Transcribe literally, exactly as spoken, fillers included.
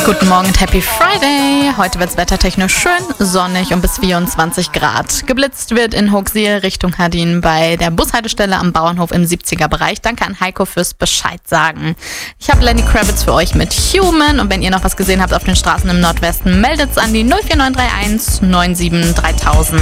Guten Morgen und Happy Friday. Heute wird's wettertechnisch schön, sonnig und bis vierundzwanzig Grad. Geblitzt wird in Hochsiel Richtung Hardin bei der Bushaltestelle am Bauernhof im siebziger Bereich. Danke an Heiko fürs Bescheid sagen. Ich habe Lenny Kravitz für euch mit Human und wenn ihr noch was gesehen habt auf den Straßen im Nordwesten, meldet's an die null vier neun drei eins neun sieben dreitausend.